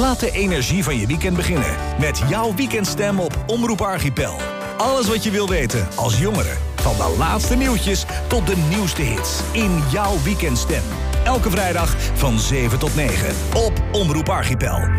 Laat de energie van je weekend beginnen met jouw weekendstem op Omroep Archipel. Alles wat je wil weten als jongere. Van de laatste nieuwtjes tot de nieuwste hits in jouw weekendstem. Elke vrijdag van 7 tot 9 op Omroep Archipel.